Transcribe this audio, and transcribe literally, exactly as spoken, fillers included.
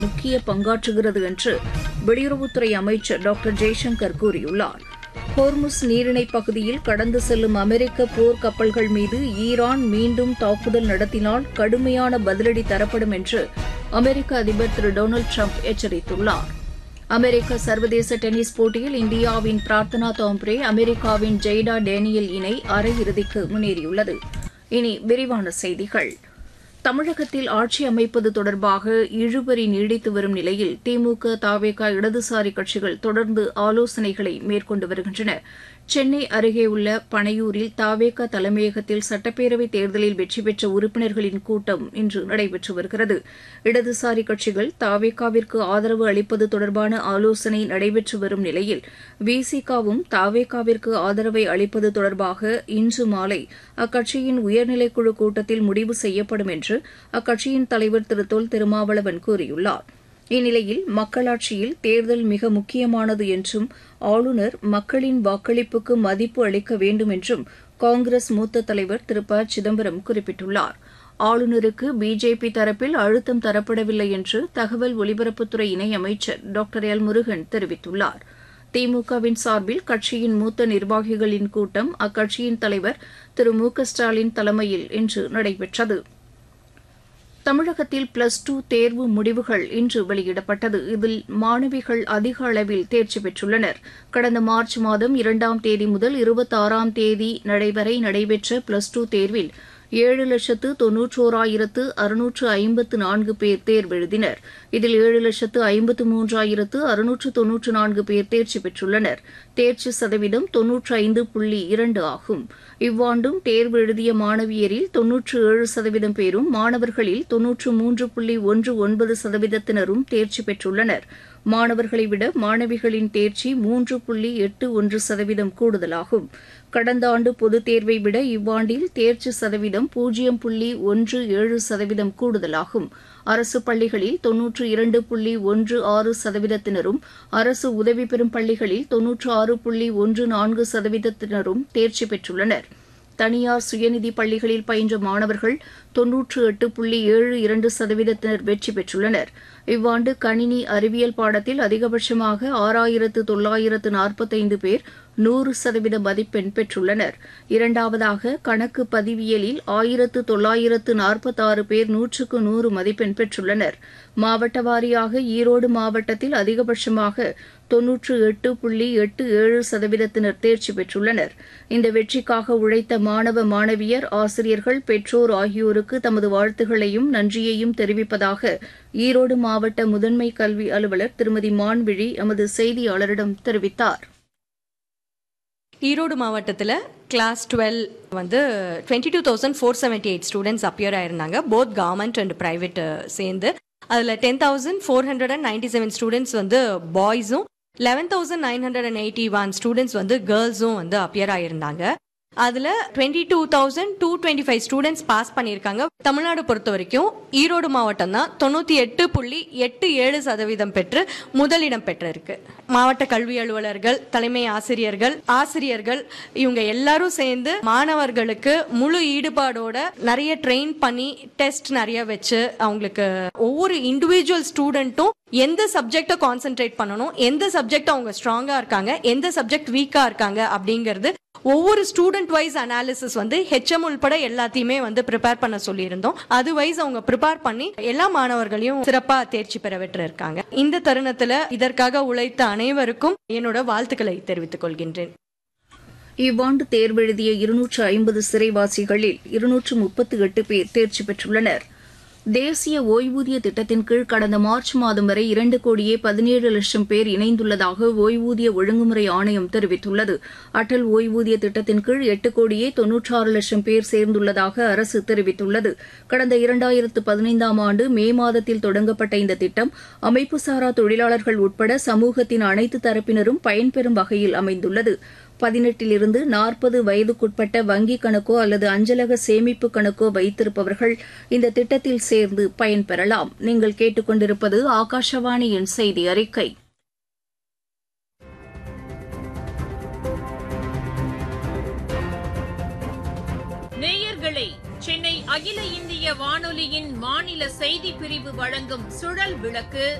முக்கிய பங்காற்றுகிறது என்று வெளியுறவுத்துறை அமைச்சர் டாக்டர் ஜெய்சங்கர் கூறியுள்ளார். ஹோர்முஸ் நீரிணை பகுதியில் கடந்து செல்லும் அமெரிக்க போர் கப்பல்கள் மீது ஈரான் மீண்டும் தாக்குதல் நடத்தினால் கடுமையான பதிலடி தரப்படும் என்று அமெரிக்க அதிபர் திரு டொனால்டு டிரம்ப் எச்சரித்துள்ளார். அமெரிக்க சர்வதேச டென்னிஸ் போட்டியில் இந்தியாவின் பிரார்த்தனா தாம்ப்ரே அமெரிக்காவின் ஜெய்டா டேனியல் இணை அரையிறுதிக்கு முன்னேறியுள்ளது. இனி விரிவான செய்திகள். தமிழகத்தில் ஆட்சி அமைப்பது தொடர்பாக இழுபறி நீடித்து வரும் நிலையில் திமுக, தவேக, இடதுசாரி கட்சிகள் தொடர்ந்து ஆலோசனைகளை மேற்கொண்டு வருகின்றன. சென்னை அருகே உள்ள பனையூரில் தவேக தலைமையகத்தில் சட்டப்பேரவைத் தேர்தலில் வெற்றி பெற்ற உறுப்பினர்களின் கூட்டம் இன்று நடைபெற்று வருகிறது. இடதுசாரி கட்சிகள் தவேகாவிற்கு ஆதரவு அளிப்பது தொடர்பான ஆலோசனை நடைபெற்று வரும் நிலையில் விசிகாவும் தவேகாவிற்கு ஆதரவை அளிப்பது தொடர்பாக இன்று மாலை அக்கட்சியின் உயர்நிலைக்குழு கூட்டத்தில் முடிவு செய்யப்படும் என்று அக்கட்சியின் தலைவர் திரு தொல் திருமாவளவன் கூறியுள்ளார். இந்நிலையில் மக்களாட்சியில் தேர்தல் மிக முக்கியமானது என்றும் ஆளுநர் மக்களின் வாக்களிப்புக்கு மதிப்பு அளிக்க வேண்டும் என்றும் காங்கிரஸ் மூத்த தலைவர் திரு ப சிதம்பரம் குறிப்பிட்டுள்ளார். ஆளுநருக்கு பிஜேபி தரப்பில் அழுத்தம் தரப்படவில்லை என்று தகவல் ஒலிபரப்புத்துறை இணையமைச்சர் டாக்டர் எல் முருகன் தெரிவித்துள்ளார். திமுகவின் சார்பில் கட்சியின் மூத்த நிர்வாகிகளின் கூட்டம் அக்கட்சியின் தலைவர் திரு மு க ஸ்டாலின் தலைமையில் இன்று நடைபெற்றது. தமிழகத்தில் பிளஸ் டூ தேர்வு முடிவுகள் இன்று வெளியிடப்பட்டது. இதில் மாணவிகள் அதிக அளவில் தேர்ச்சி பெற்றுள்ளனர். கடந்த மார்ச் மாதம் இரண்டாம் தேதி முதல் இருபத்தாறாம் தேதி வரை நடைபெற்ற பிளஸ் டூ தேர்வில் ஏழு லட்சத்து தொன்னூற்றோராயிரத்து அறுநூற்று ஐம்பத்து நான்கு பேர் தேர்வெழுதினர். இதில் ஏழு லட்சத்து ஐம்பத்து மூன்றாயிரத்து அறுநூற்று தொன்னூற்று நான்கு பேர் தேர்ச்சி பெற்றுள்ளனர். தேர்ச்சி சதவீதம் தொன்னூற்று ஐந்து புள்ளி இரண்டு ஆகும். இவ்வாண்டும் தேர்வு எழுதிய மாணவியரில் தொன்னூற்று ஏழு சதவீதம் பேரும் மாணவர்களில் தொன்னூற்று மூன்று புள்ளி ஒன்று ஒன்பது சதவீதத்தினரும் தேர்ச்சி பெற்றுள்ளனர். மாணவர்களை விட மாணவிகளின் தேர்ச்சி மூன்று புள்ளி எட்டு ஒன்று சதவீதம் கூடுதலாகும். கடந்த ஆண்டு பொதுத் தேர்வை விட இவ்வாண்டில் தேர்ச்சி சதவீதம் பூஜ்ஜியம் புள்ளி ஒன்று ஏழு சதவீதம் கூடுதலாகும். அரசு பள்ளிகளில் தொன்னூற்று இரண்டு புள்ளி ஒன்று ஆறு சதவீதத்தினரும் அரசு உதவி பெறும் பள்ளிகளில் தொன்னூற்று ஆறு புள்ளி ஒன்று நான்கு சதவீதத்தினரும் தேர்ச்சி பெற்றுள்ளனர். தனியார் சுயநிதி பள்ளிகளில் பயின்ற மாணவர்கள் தொன்னூற்று எட்டு புள்ளி ஏழு இரண்டு சதவீதத்தினர் வெற்றி பெற்றுள்ளனர். இவ்வாண்டு கணினி அறிவியல் பாடத்தில் அதிகபட்சமாக ஆறாயிரத்து தொள்ளாயிரத்து நாற்பத்தைந்து பேர் நூறு சதவீத மதிப்பெண் பெற்றுள்ளனர். இரண்டாவதாக கணக்கு பதிவியலில் ஆயிரத்து தொள்ளாயிரத்து நாற்பத்தாறு பேர் நூற்றுக்கு நூறு மதிப்பெண் பெற்றுள்ளனர். மாவட்ட வாரியாக ஈரோடு மாவட்டத்தில் அதிகபட்சமாக தொன்னூற்று எட்டு புள்ளி எட்டு ஏழு சதவீதத்தினர் தேர்ச்சி பெற்றுள்ளனர். இந்த வெற்றிக்காக உழைத்த மாணவ மாணவியர், ஆசிரியர்கள், பெற்றோர் ஆகியோருக்கு தமது வாழ்த்துகளையும் நன்றியையும் தெரிவிப்பதாக ஈரோடு மாவட்ட முதன்மை கல்வி அலுவலர் திருமதி மான்விழி எமது செய்தியாளரிடம் தெரிவித்தார். ஈரோடு மாவட்டத்தில் கிளாஸ் டுவெல் வந்து twenty two thousand four seventy eight students appear ஆயிருந்தாங்க, both government and private சேர்ந்து. அதில் ten thousand four hundred and ninety seven students வந்து பாய்ஸும், eleven thousand nine hundred and eighty one students வந்து கேர்ள்ஸும் வந்து அப்பியர் ஆயிருந்தாங்க. அதில் twenty two thousand two twenty five students pass பண்ணியிருக்காங்க. தமிழ்நாடு பொறுத்த வரைக்கும் ஈரோடு மாவட்டம் தான் தொண்ணூற்றி எட்டு புள்ளி எட்டு ஏழு சதவீதம் பெற்று முதலிடம் பெற்றிருக்கு. மாவட்ட கல்வி அலுவலர்கள், தலைமை ஆசிரியர்கள், ஆசிரியர்கள் இவங்க எல்லாரும் சேர்ந்து மாணவர்களுக்கு முழு ஈடுபாடோட நிறைய ட்ரெயின் பண்ணி டெஸ்ட் நிறைய வச்சு அவங்களுக்கு ஒவ்வொரு இண்டிவிஜுவல் ஸ்டூடெண்ட்டும் எந்த சப்ஜெக்டை கான்சென்ட்ரேட் பண்ணணும், எந்த சப்ஜெக்ட் அவங்க ஸ்ட்ராங்கா இருக்காங்க, எந்த சப்ஜெக்ட் வீக்கா இருக்காங்க அப்படிங்கிறது ஒவ்வொரு ஸ்டூடெண்ட் வைஸ் அனாலிசிஸ் வந்து ஹெச்எம் உள்பட எல்லாத்தையுமே வந்து ப்ரிப்பேர் பண்ண சொல்லியிருந்தோம். அது வைஸ் அவங்க ப்ரிப்பேர் பண்ணி எல்லா மாணவர்களையும் சிறப்பா தேர்ச்சி பெற பெற்று இருக்காங்க. இந்த தருணத்துல இதற்காக உழைத்த அனைவருக்கும் என்னோட வாழ்த்துக்களை தெரிவித்துக் கொள்கின்றேன். இவ்வாண்டு தேர்வெழுதிய இருநூற்று ஐம்பது சிறைவாசிகளில் இருநூற்று முப்பத்தி எட்டு பேர் தேர்ச்சி பெற்றுள்ளனர். தேசிய ஓய்வூதிய திட்டத்தின் கீழ் கடந்த மார்ச் மாதம் வரை இரண்டு கோடியே பதினேழு லட்சம் பேர் இணைந்துள்ளதாக ஓய்வூதிய ஒழுங்குமுறை ஆணையம் தெரிவித்துள்ளது. அடல் ஓய்வூதிய திட்டத்தின் கீழ் எட்டு கோடியே தொன்னூற்றாறு லட்சம் பேர் சேர்ந்துள்ளதாக அரசு தெரிவித்துள்ளது. கடந்த இரண்டாயிரத்து பதினைந்தாம் ஆண்டு மே மாதத்தில் தொடங்கப்பட்ட இந்த திட்டம் அமைப்புசாரா தொழிலாளர்கள் உட்பட சமூகத்தின் அனைத்து தரப்பினரும் பயன்பெறும் வகையில் அமைந்துள்ளது. பதினெட்டிலிருந்து நாற்பது வயதுக்குட்பட்ட வங்கிக் கணக்கோ அல்லது அஞ்சலக சேமிப்பு கணக்கோ வைத்திருப்பவர்கள் இந்த திட்டத்தில் சேர்ந்து பயன்பெறலாம். நீங்கள் கேட்டுக்கொண்டிருப்பது ஆகாஷவாணியின் செய்தி அறிக்கை. நேயர்களே, சென்னை அகில இந்திய இந்திய வானொலியின் மாநில செய்திப் பிரிவு வழங்கும் சுழல் விளக்கு